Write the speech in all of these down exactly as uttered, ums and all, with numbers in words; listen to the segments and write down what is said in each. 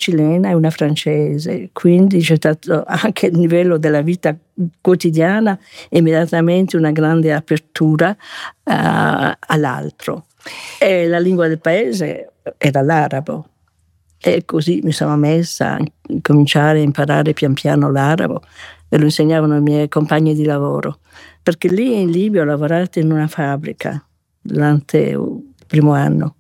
cilena e una francese, quindi c'è stato anche il livello della vita quotidiana immediatamente una grande apertura uh, all'altro. E la lingua del paese era l'arabo, e così mi sono messa a cominciare a imparare pian piano l'arabo, e lo insegnavano i miei compagni di lavoro, perché lì in Libia ho lavorato in una fabbrica durante il primo anno.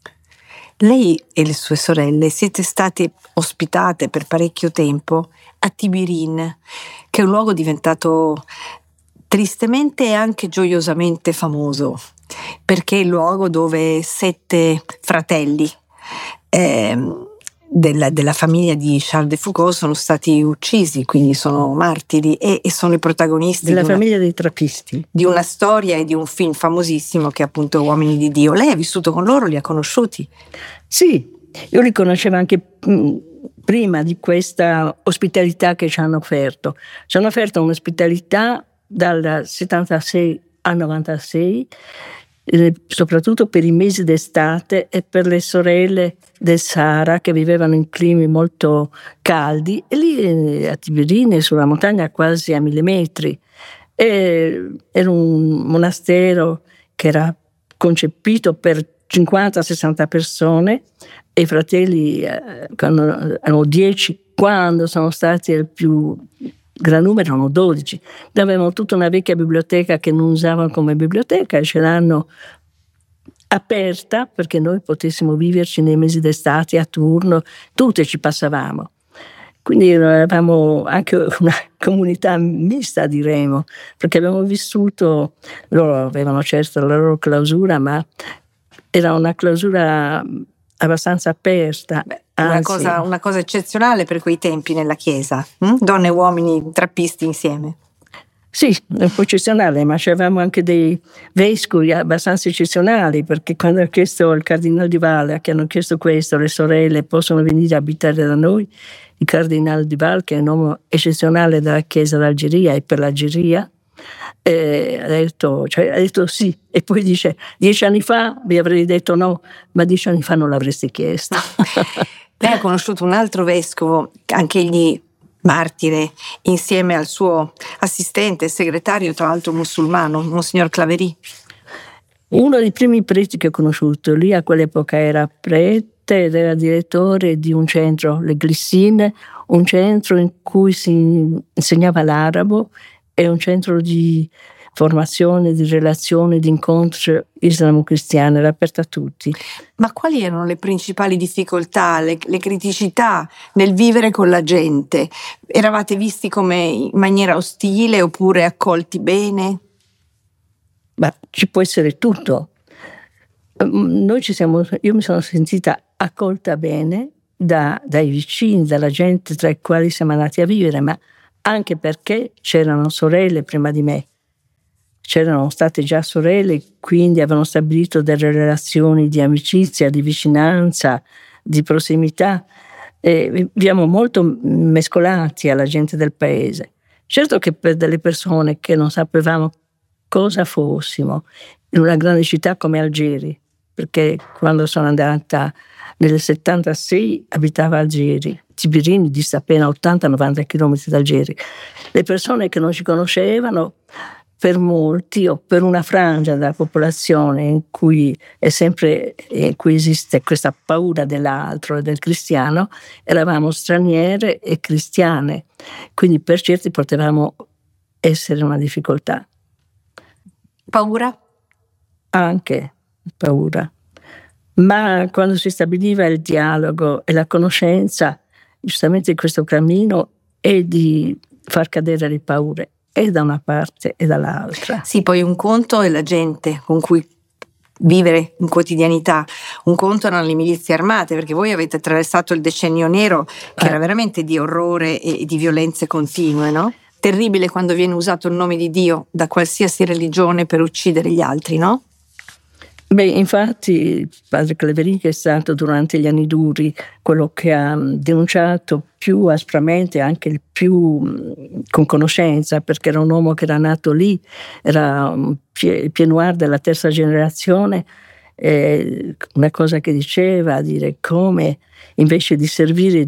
Lei e le sue sorelle siete state ospitate per parecchio tempo a Tibirin, che è un luogo diventato tristemente e anche gioiosamente famoso, perché è il luogo dove sette fratelli eh, della, della famiglia di Charles de Foucauld sono stati uccisi, quindi sono martiri, e, e sono i protagonisti della di una, famiglia dei trappisti, di una storia e di un film famosissimo che è appunto Uomini di Dio. Lei ha vissuto con loro, li ha conosciuti? Sì, io li conoscevo anche mh, prima di questa ospitalità che ci hanno offerto. Ci hanno offerto un'ospitalità dal settantasei al novantasei, eh, soprattutto per i mesi d'estate e per le sorelle del Sahara che vivevano in climi molto caldi, e lì a Tibirin, sulla montagna, quasi a mille metri. E era un monastero che era concepito per cinquanta sessanta persone, e i fratelli eh, erano dieci, quando sono stati il più gran numero erano dodici. Avevano tutta una vecchia biblioteca che non usavano come biblioteca, e ce l'hanno aperta perché noi potessimo viverci nei mesi d'estate a turno, tutte ci passavamo. Quindi eravamo anche una comunità mista, diremo, perché abbiamo vissuto, loro avevano certo la loro clausura, ma era una clausura abbastanza aperta. Una cosa, una cosa eccezionale per quei tempi nella Chiesa, hm? Donne e uomini trappisti insieme. Sì, un po' eccezionale, ma avevamo anche dei vescovi abbastanza eccezionali, perché quando ha chiesto il cardinale Di Valle, che hanno chiesto questo, le sorelle possono venire a abitare da noi, il cardinale Di Valle, che è un uomo eccezionale della Chiesa d'Algeria e per l'Algeria, eh, ha detto, cioè, ha detto sì, e poi dice: dieci anni fa vi avrei detto no, ma dieci anni fa non l'avresti chiesto. Lei ha conosciuto un altro vescovo, anche egli martire, insieme al suo assistente e segretario, tra l'altro musulmano, Monsignor Claverie. Uno dei primi preti che ho conosciuto, lì a quell'epoca era prete ed era direttore di un centro, le Glissine, un centro in cui si insegnava l'arabo, e un centro di formazione, di relazione, di incontro islamo-cristiano, era aperto a tutti. Ma quali erano le principali difficoltà, le, le criticità nel vivere con la gente? Eravate visti come in maniera ostile oppure accolti bene? Ma ci può essere tutto. Noi ci siamo, io mi sono sentita accolta bene da, dai vicini, dalla gente tra i quali siamo andati a vivere, ma anche perché c'erano sorelle prima di me. C'erano state già sorelle, quindi avevano stabilito delle relazioni di amicizia, di vicinanza, di prossimità. E viviamo molto mescolati alla gente del paese. Certo che per delle persone che non sapevamo cosa fossimo, in una grande città come Algeri, perché quando sono andata nel settantasei abitava a Algeri, Tibirin dista appena ottanta novanta chilometri da Algeri. Le persone che non ci conoscevano, per molti o per una frangia della popolazione in cui è sempre in cui esiste questa paura dell'altro e del cristiano, eravamo straniere e cristiane, quindi per certi potevamo essere una difficoltà. Paura? Anche paura. Ma quando si stabiliva il dialogo e la conoscenza, giustamente questo cammino è di far cadere le paure, e da una parte e dall'altra. Sì, poi un conto è la gente con cui vivere in quotidianità, un conto erano le milizie armate, perché voi avete attraversato il decennio nero che eh. era veramente di orrore e di violenze continue, no? Terribile quando viene usato il nome di Dio da qualsiasi religione per uccidere gli altri, no? Beh, infatti padre Claverie, che è stato durante gli anni duri quello che ha denunciato più aspramente, anche il più con conoscenza, perché era un uomo che era nato lì, era un pied noir della terza generazione, eh, una cosa che diceva, dire come invece di servire